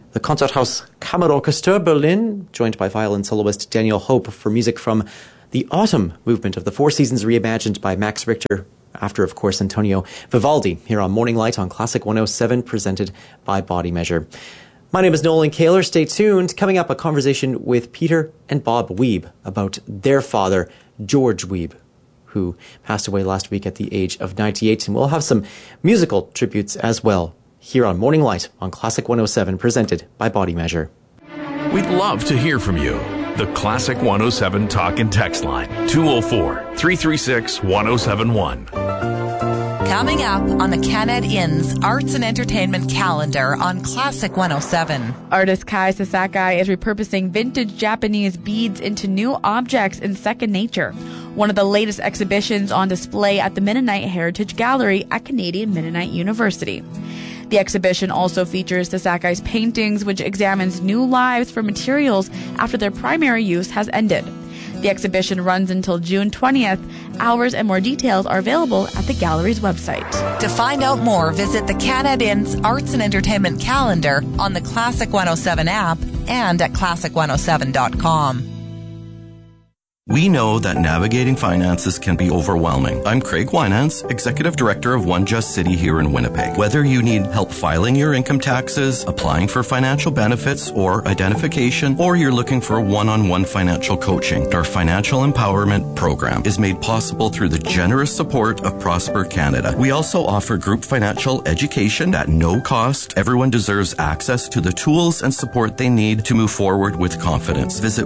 The Konzerthaus Kammerorchester Berlin, joined by violin soloist Daniel Hope for music from the Autumn Movement of the Four Seasons reimagined by Max Richter, after, of course, Antonio Vivaldi, here on Morning Light on Classic 107, presented by Body Measure. My name is Nolan Kaler. Stay tuned. Coming up, a conversation with Peter and Bob Wiebe about their father, George Wiebe, who passed away last week at the age of 98. And we'll have some musical tributes as well here on Morning Light on Classic 107, presented by Body Measure. We'd love to hear from you. The Classic 107 talk and text line, 204-336-1071. Coming up on the Canad Inn's Arts and Entertainment calendar on Classic 107. Artist Kai Sasaki is repurposing vintage Japanese beads into new objects in second nature. One of the latest exhibitions on display at the Mennonite Heritage Gallery at Canadian Mennonite University. The exhibition also features Sasaki's paintings, which examines new lives for materials after their primary use has ended. The exhibition runs until June 20th. Hours and more details are available at the gallery's website. To find out more, visit the Canad Inn's Arts and Entertainment calendar on the Classic 107 app and at classic107.com. We know that navigating finances can be overwhelming. I'm Craig Winans, Executive Director of One Just City here in Winnipeg. Whether you need help filing your income taxes, applying for financial benefits or identification, or you're looking for one-on-one financial coaching, our Financial Empowerment Program is made possible through the generous support of Prosper Canada. We also offer group financial education at no cost. Everyone deserves access to the tools and support they need to move forward with confidence. Visit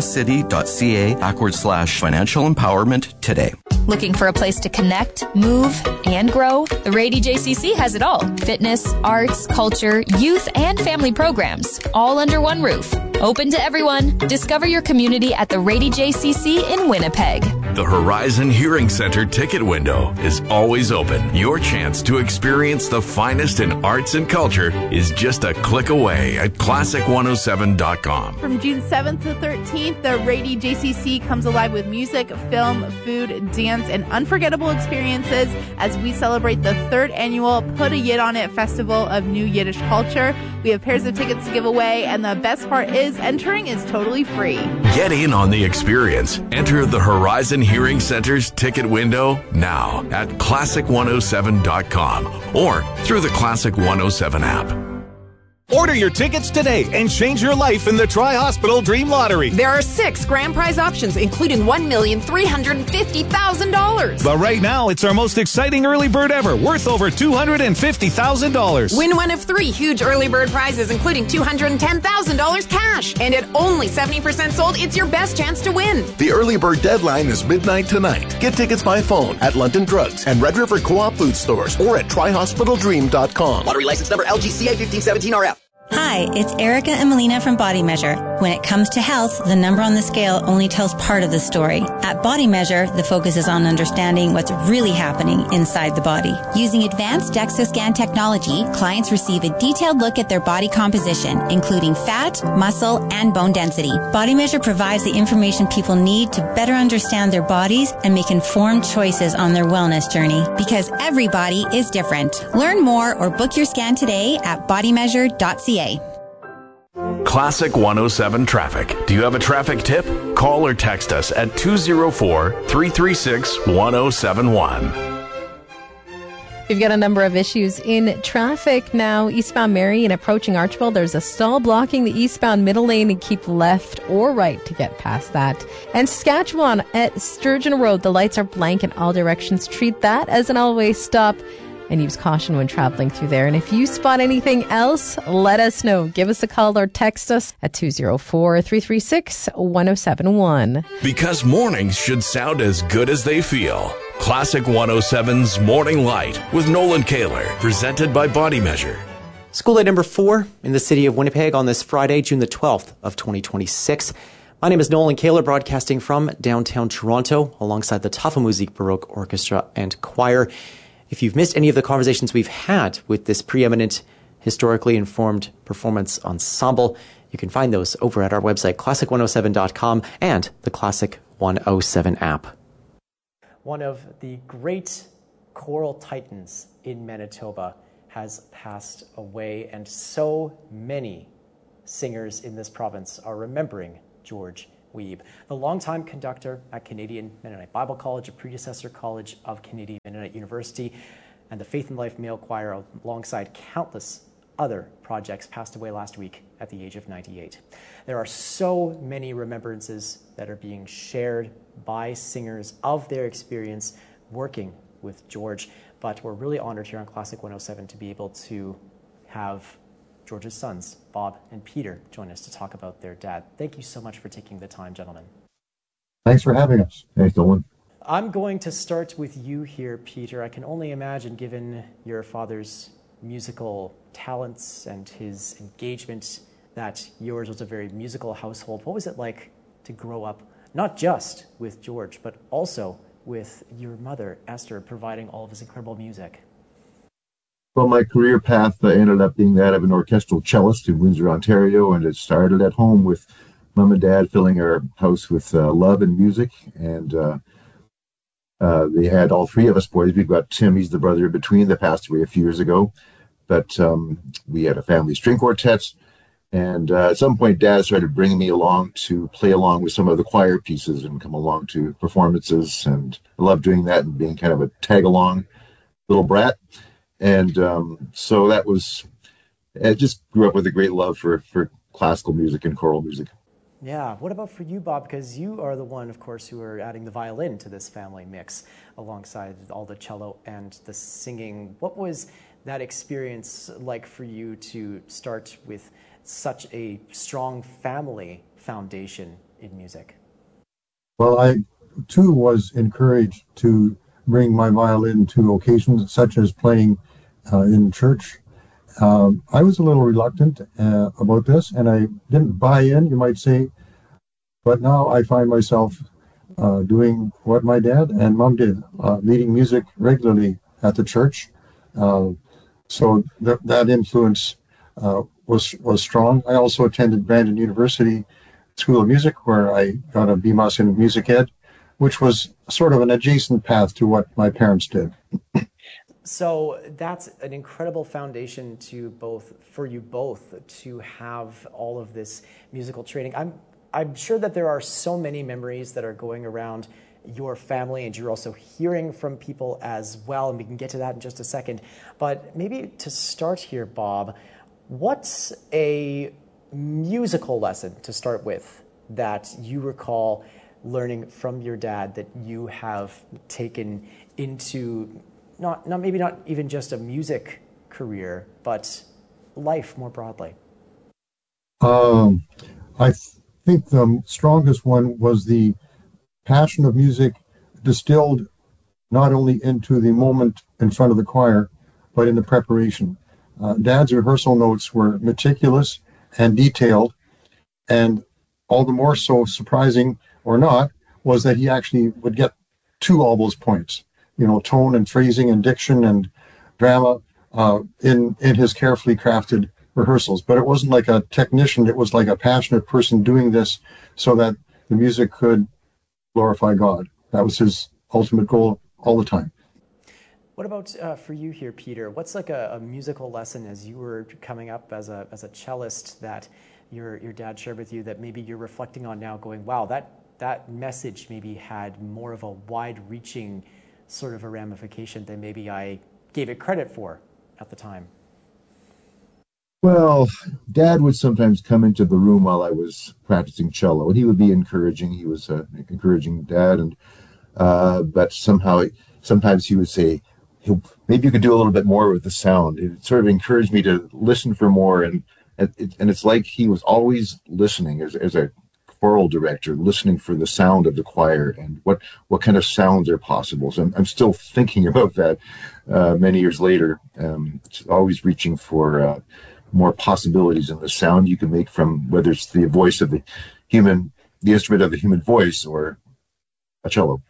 onejustcity.ca/financial empowerment today. Looking for a place to connect, move, and grow? The Rady JCC has it all. Fitness, arts, culture, youth, and family programs, all under one roof. Open to everyone. Discover your community at the Rady JCC in Winnipeg. The Horizon Hearing Center ticket window is always open. Your chance to experience the finest in arts and culture is just a click away at classic107.com. From June 7th to 13th, the Rady JCC comes alive with music, film, food, dance, and unforgettable experiences as we celebrate the third annual Put a Yid on It Festival of New Yiddish Culture. We have pairs of tickets to give away, and the best part is entering is totally free. Get in on the experience. Enter the Horizon Hearing Center's ticket window now at classic107.com or through the Classic 107 app. Order your tickets today and change your life in the Tri-Hospital Dream Lottery. There are 6 grand prize options, including $1,350,000. But right now, it's our most exciting early bird ever, worth over $250,000. Win one of 3 huge early bird prizes, including $210,000 cash. And at only 70% sold, it's your best chance to win. The early bird deadline is midnight tonight. Get tickets by phone at London Drugs and Red River Co-op food stores or at TriHospitalDream.com. Lottery license number LGCA 1517RF. Hi, it's Erica and Melina from Body Measure. When it comes to health, the number on the scale only tells part of the story. At Body Measure, the focus is on understanding what's really happening inside the body. Using advanced DEXA scan technology, clients receive a detailed look at their body composition, including fat, muscle, and bone density. Body Measure provides the information people need to better understand their bodies and make informed choices on their wellness journey. Because every body is different. Learn more or book your scan today at bodymeasure.ca. Classic 107 Traffic. Do you have a traffic tip? Call or text us at 204-336-1071. We've got a number of issues in traffic now. Eastbound Marion approaching Archibald. There's a stall blocking the eastbound middle lane, and keep left or right to get past that. And Saskatchewan at Sturgeon Road, the lights are blank in all directions. Treat that as an all-way stop and use caution when traveling through there. And if you spot anything else, let us know. Give us a call or text us at 204-336-1071. Because mornings should sound as good as they feel. Classic 107's Morning Light with Nolan Kaler, presented by Body Measure. School day number 4 in the city of Winnipeg on this Friday, June the 12th of 2026. My name is Nolan Kaler, broadcasting from downtown Toronto alongside the Tafelmusik Baroque Orchestra and Choir. If you've missed any of the conversations we've had with this preeminent, historically informed performance ensemble, you can find those over at our website, classic107.com, and the Classic 107 app. One of the great choral titans in Manitoba has passed away, and so many singers in this province are remembering George Wiebe, the longtime conductor at Canadian Mennonite Bible College, a predecessor college of Canadian Mennonite University, and the Faith and Life Male Choir, alongside countless other projects, passed away last week at the age of 98. There are so many remembrances that are being shared by singers of their experience working with George, but we're really honored here on Classic 107 to be able to have George's sons, Bob and Peter, join us to talk about their dad. Thank you so much for taking the time, gentlemen. Thanks for having us. Thanks, Dolan. I'm going to start with you here, Peter. I can only imagine, given your father's musical talents and his engagement, that yours was a very musical household. What was it like to grow up, not just with George, but also with your mother, Esther, providing all of this incredible music? Well, my career path ended up being that of an orchestral cellist in Windsor, Ontario, and it started at home with Mom and Dad filling our house with love and music. And they had all three of us boys. We've got Tim, he's the brother in between, that passed away a few years ago. But we had a family string quartet. And at some point, Dad started bringing me along to play along with some of the choir pieces and come along to performances. And I loved doing that and being kind of a tag-along little brat. And so that was, I just grew up with a great love for classical music and choral music. Yeah. What about for you, Bob? Because you are the one, of course, who are adding the violin to this family mix alongside all the cello and the singing. What was that experience like for you to start with such a strong family foundation in music? Well, I, too, was encouraged to bring my violin to occasions such as playing in church. I was a little reluctant about this, and I didn't buy in, you might say, but now I find myself doing what my dad and Mom did, leading music regularly at the church. So that influence was strong. I also attended Brandon University School of Music, where I got a BMUS in music ed, which was sort of an adjacent path to what my parents did. So that's an incredible foundation for you both to have all of this musical training. I'm sure that there are so many memories that are going around your family, and you're also hearing from people as well, and we can get to that in just a second. But maybe to start here, Bob, what's a musical lesson to start with that you recall learning from your dad that you have taken into not even just a music career, but life more broadly? I think the strongest one was the passion of music distilled not only into the moment in front of the choir, but in the preparation. Dad's rehearsal notes were meticulous and detailed, and all the more so, surprising or not, was that he actually would get to all those points. Tone and phrasing and diction and drama in his carefully crafted rehearsals. But it wasn't like a technician, it was like a passionate person doing this so that the music could glorify God. That was his ultimate goal all the time. What about for you here, Peter? What's like a musical lesson as you were coming up as a cellist that your dad shared with you that maybe you're reflecting on now going, wow, that message maybe had more of a wide-reaching sort of a ramification than maybe I gave it credit for at the time? Well, Dad would sometimes come into the room while I was practicing cello, and he would be encouraging. He was an encouraging dad, and but sometimes he would say, maybe you could do a little bit more with the sound. It sort of encouraged me to listen for more, and it's like he was always listening as a choral director, listening for the sound of the choir and what kind of sounds are possible. So I'm still thinking about that many years later. Always reaching for more possibilities in the sound you can make from whether it's the voice of the instrument of the human voice or a cello.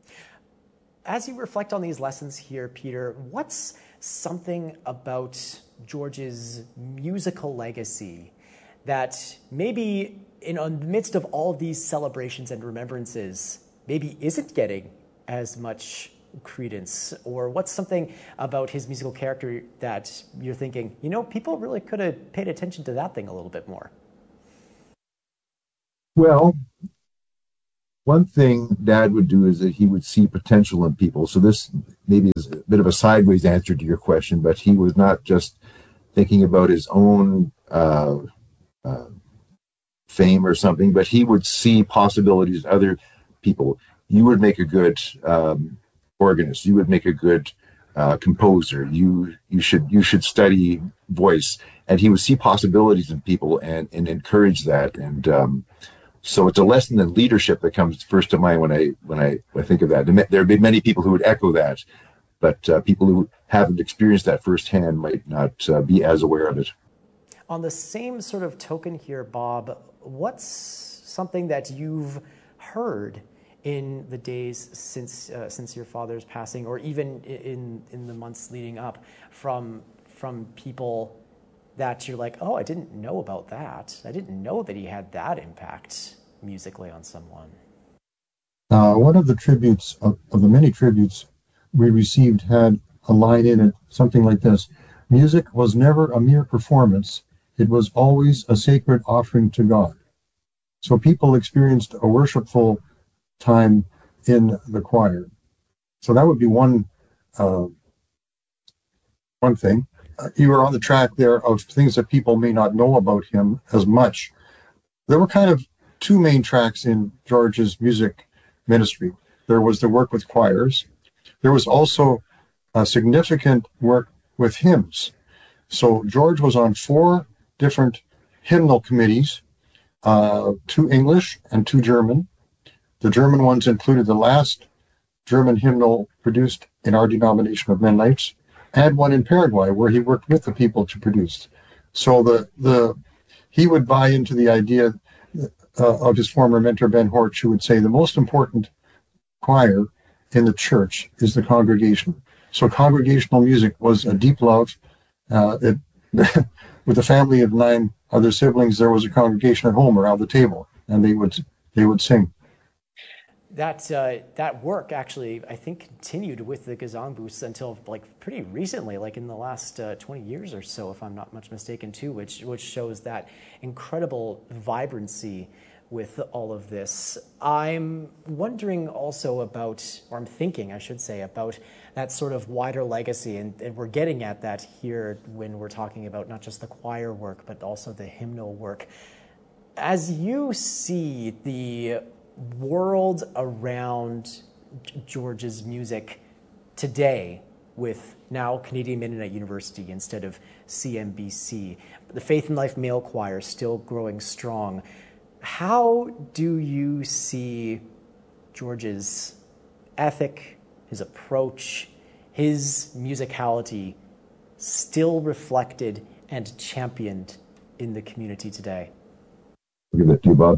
As you reflect on these lessons here, Peter, what's something about George's musical legacy that maybe in the midst of all of these celebrations and remembrances maybe isn't getting as much credence? Or what's something about his musical character that you're thinking, people really could have paid attention to that thing a little bit more? Well, one thing Dad would do is that he would see potential in people. So this maybe is a bit of a sideways answer to your question, but he was not just thinking about his own fame or something, but he would see possibilities in other people. You would make a good organist. You would make a good composer. You should study voice, and he would see possibilities in people and encourage that. And so it's a lesson in leadership that comes first to mind when I think of that. And there have been many people who would echo that, but people who haven't experienced that firsthand might not be as aware of it. On the same sort of token here, Bob, what's something that you've heard in the days since your father's passing, or even in the months leading up, from people that you're like, oh, I didn't know about that. I didn't know that he had that impact musically on someone. One of the tributes, of the many tributes we received, had a line in it, something like this: music was never a mere performance. It was always a sacred offering to God. So people experienced a worshipful time in the choir. So that would be one thing. You were on the track there of things that people may not know about him as much. There were kind of two main tracks in George's music ministry. There was the work with choirs. There was also a significant work with hymns. So George was on 4 different hymnal committees, 2 English and 2 German. The German ones included the last German hymnal produced in our denomination of Mennonites, and one in Paraguay where he worked with the people to produce. So he would buy into the idea of his former mentor Ben Horch, who would say the most important choir in the church is the congregation. So congregational music was a deep love. With a family of 9 other siblings, there was a congregation at home around the table, and they would sing. That work actually, I think, continued with the Gesangbuch until pretty recently, in the last 20 years or so, if I'm not much mistaken, too, which shows that incredible vibrancy with all of this. I'm wondering also about, or I'm thinking, I should say, about that sort of wider legacy, and we're getting at that here when we're talking about not just the choir work, but also the hymnal work. As you see the world around George's music today, with now Canadian Mennonite University instead of CMBC, the Faith and Life Male Choir still growing strong, how do you see George's ethic, his approach, his musicality still reflected and championed in the community today? I'll give that to you, Bob.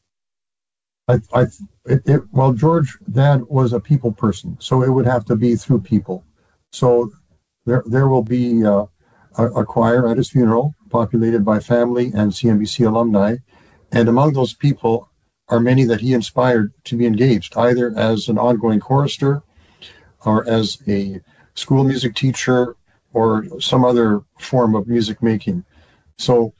Well, George, Dad was a people person, so it would have to be through people. So there will be a choir at his funeral, populated by family and CMBC alumni, and among those people are many that he inspired to be engaged, either as an ongoing chorister or as a school music teacher or some other form of music making. So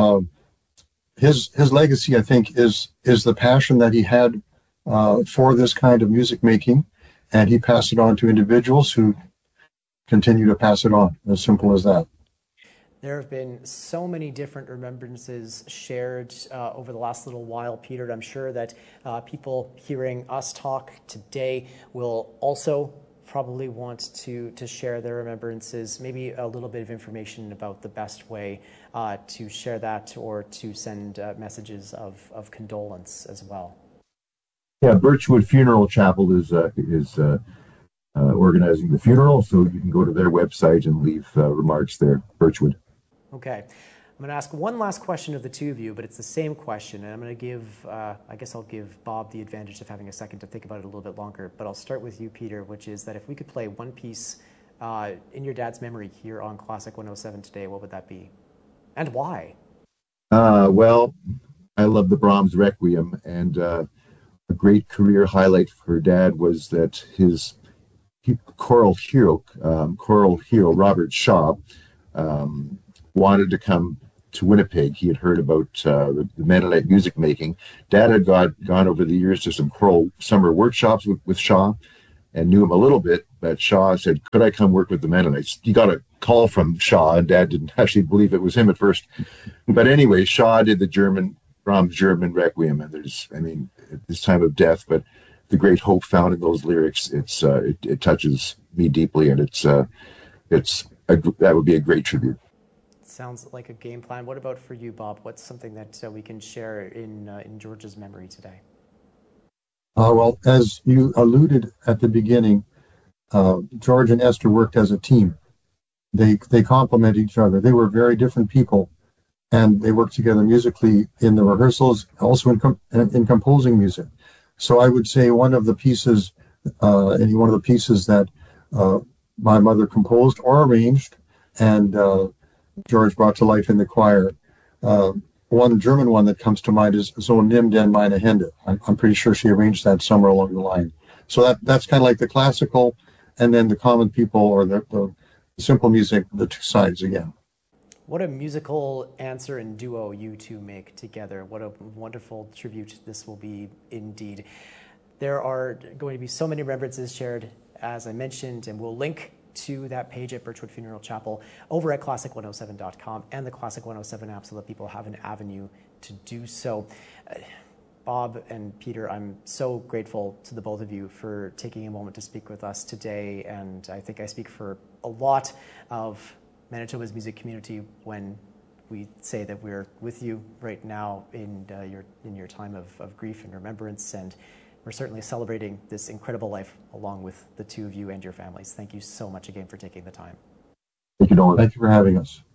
his legacy, I think, is the passion that he had for this kind of music making, and he passed it on to individuals who continue to pass it on. As simple as that. There have been so many different remembrances shared over the last little while, Peter, and I'm sure that people hearing us talk today will also probably want to share their remembrances, maybe a little bit of information about the best way to share that or to send messages of condolence as well. Yeah, Birchwood Funeral Chapel is organizing the funeral, so you can go to their website and leave remarks there, Birchwood. Okay. I'm going to ask one last question of the two of you, but it's the same question, and I'm going to give, I guess I'll give Bob the advantage of having a second to think about it a little bit longer, but I'll start with you, Peter, which is that if we could play one piece in your dad's memory here on Classic 107 today, what would that be? And why? Well, I love the Brahms Requiem, and a great career highlight for Dad was that his choral hero, Robert Shaw, wanted to come to Winnipeg. He had heard about the Mennonite music making. Dad had gone over the years to some choral summer workshops with Shaw and knew him a little bit, but Shaw said, could I come work with the Mennonites? He got a call from Shaw, and Dad didn't actually believe it was him at first. But anyway, Shaw did the Brahms German Requiem, and at this time of death, but the great hope found in those lyrics, it touches me deeply, and that would be a great tribute. Sounds like a game plan. What about for you, Bob? What's something that we can share in George's memory today? Well, as you alluded at the beginning, George and Esther worked as a team. They complement each other. They were very different people, and they worked together musically in the rehearsals, also in composing music. So I would say one of the pieces that my mother composed or arranged, and George brought to life in the choir. One German one that comes to mind is So Nimm denn meine Hände. I'm pretty sure she arranged that somewhere along the line. So that's kind of like the classical, and then the common people or the simple music, the two sides again. What a musical answer and duo you two make together. What a wonderful tribute this will be indeed. There are going to be so many remembrances shared, as I mentioned, and we'll link to that page at Birchwood Funeral Chapel over at classic107.com and the Classic 107 app so that people have an avenue to do so. Bob and Peter, I'm so grateful to the both of you for taking a moment to speak with us today, and I think I speak for a lot of Manitoba's music community when we say that we're with you right now in your time of grief and remembrance, and we're certainly celebrating this incredible life along with the two of you and your families. Thank you so much again for taking the time. Thank you, Nolan. Thank you for having us.